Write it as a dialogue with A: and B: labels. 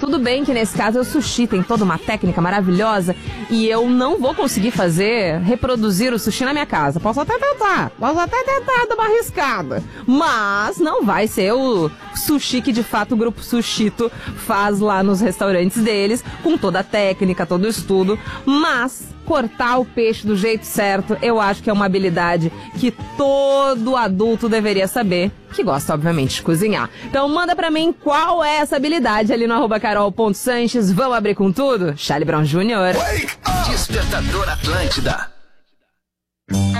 A: Tudo bem que nesse caso o sushi tem toda uma técnica maravilhosa e eu não vou conseguir reproduzir o sushi na minha casa. Posso até tentar dar uma arriscada. Mas não vai ser o sushi que de fato o Grupo Sushito faz lá nos restaurantes deles, com toda a técnica, todo o estudo. Mas cortar o peixe do jeito certo, eu acho que é uma habilidade que todo adulto deveria saber, que gosta, obviamente, de cozinhar. Então manda pra mim qual é essa habilidade ali no @carol.sanches. Vamos abrir com tudo? Charlie Brown Jr.
B: Despertador Atlântida.